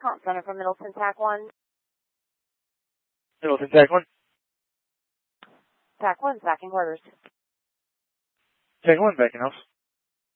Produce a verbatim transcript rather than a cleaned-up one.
Comp Center from Middleton, T A C one. Middleton, T A C one. T A C one, back in quarters. T A C one, back in house.